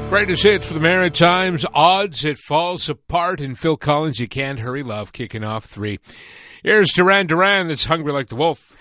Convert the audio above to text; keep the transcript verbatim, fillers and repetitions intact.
Greatest hits for the Maritimes. Odds, It Falls Apart. And Phil Collins, You Can't Hurry Love, kicking off three. Here's Duran Duran, that's Hungry Like the Wolf.